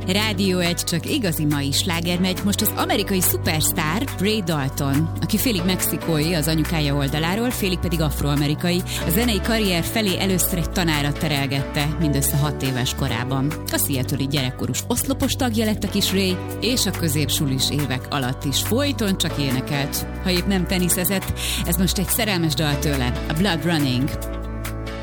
Rádió 1, csak igazi mai sláger megy. Most az amerikai szupersztár Ray Dalton, aki félig mexikói az anyukája oldaláról, félig pedig afroamerikai. A zenei karrier felé először egy tanárat terelgette, mindössze 6 éves korában. A Seattle-i gyerekkorús oszlopos tagja lett a kis Ray, és a középsulis évek alatt is folyton csak énekelt. Ha épp nem teniszezett, ez most egy szerelmes dal tőle, a Blood Running.